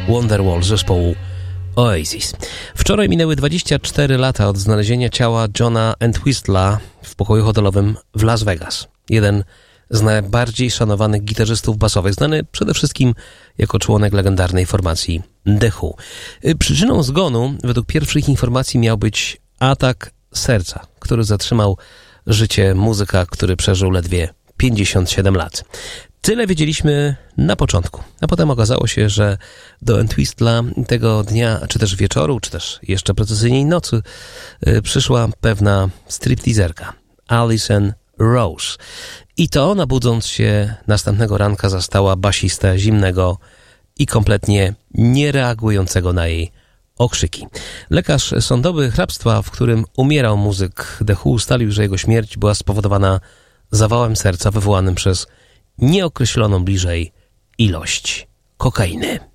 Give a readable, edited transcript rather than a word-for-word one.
Wonderwall zespołu Oasis. Wczoraj minęły 24 lata od znalezienia ciała Johna Entwistla w pokoju hotelowym w Las Vegas. Jeden z najbardziej szanowanych gitarzystów basowych, znany przede wszystkim jako członek legendarnej formacji The Who. Przyczyną zgonu, według pierwszych informacji, miał być atak serca, który zatrzymał życie muzyka, który przeżył ledwie 57 lat. Tyle wiedzieliśmy na początku, a potem okazało się, że do Entwistla tego dnia, czy też wieczoru, czy też jeszcze precyzyjniej nocy, przyszła pewna stripteaserka, Alison Rose. I to ona, budząc się następnego ranka, zastała basistę zimnego i kompletnie niereagującego na jej okrzyki. Lekarz sądowy hrabstwa, w którym umierał muzyk The Who, ustalił, że jego śmierć była spowodowana zawałem serca wywołanym przez nieokreśloną bliżej ilość kokainy.